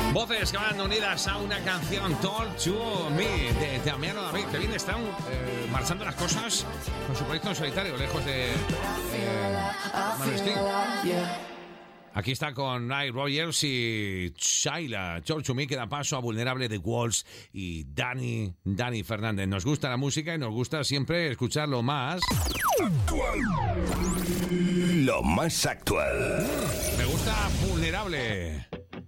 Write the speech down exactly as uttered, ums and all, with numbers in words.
Voces que van unidas a una canción, Talk to Me, de Damiano David, que bien están eh, marchando las cosas con su proyecto en solitario, lejos de eh, Maneskin. Aquí está con Nile Rodgers y Shaila. Talk to Me, que da paso a Vulnerable de Walls y Dani, Dani Fernández. Nos gusta la música y nos gusta siempre escuchar lo más actual. Lo más actual. Me gusta Vulnerable.